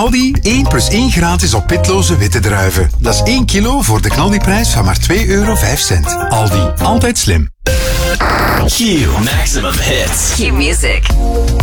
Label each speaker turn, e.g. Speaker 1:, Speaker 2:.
Speaker 1: Aldi 1 plus 1 gratis op pitloze witte druiven. Dat is 1 kilo voor de knaldiprijs van maar €2,05. Aldi, altijd slim.
Speaker 2: Q Maximum Hits.
Speaker 3: Q Music.